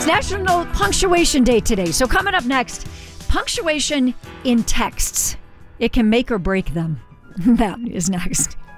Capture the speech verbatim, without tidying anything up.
National Punctuation Day today. So coming up next, punctuation in texts. It can make or break them. That is next.